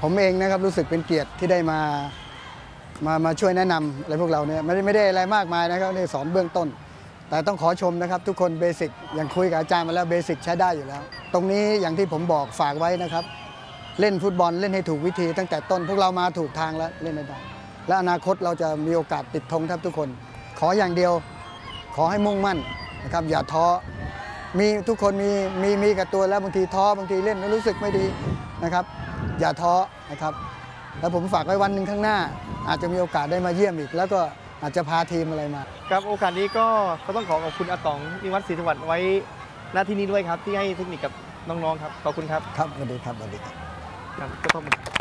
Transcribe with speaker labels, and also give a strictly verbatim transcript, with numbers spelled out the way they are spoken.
Speaker 1: ผมเองนะครับรู้สึกเป็นเกียรติที่ได้มามามาช่วยแนะนำอะไรพวกเราเนี่ยไม่ได้ไม่ได้อะไรมากมายนะครับนี่สอนเบื้องต้นแต่ต้องขอชมนะครับทุกคนเบสิกอย่างคุยกับอาจารย์มาแล้วเบสิกใช้ได้อยู่แล้วตรงนี้อย่างที่ผมบอกฝากไว้นะครับเล่นฟุตบอลเล่นให้ถูกวิธีตั้งแต่ต้นพวกเรามาถูกทางแล้วเล่นได้และอนาคตเราจะมีโอกาสติดธงแทบทุกคนขออย่างเดียวขอให้มุ่งมั่นนะครับอย่าท้อมีทุกคนมีมีมีกับตัวแล้วบางทีท้อบางทีเล่นแล้วรู้สึกไม่ดีนะครับอย่าท้อนะครับแล้วผมฝากไว้วันหนึ่งข้างหน้าอาจจะมีโอกาสได้มาเยี่ยมอีกแล้วก็อาจจะพาทีมอะไรมา
Speaker 2: ครับโอกาสนี้ก็ก็ต้องขอขอบคุณอาต๋องนิวัฒน์ศรีสวัสดิ์ไว้หน้าที่นี้ด้วยครับที่ให้เทคนิคกับน้องๆครับขอบคุณครับ
Speaker 1: ครับสวัสดีครับสวัสดีครับ
Speaker 2: ครับก็ต้อง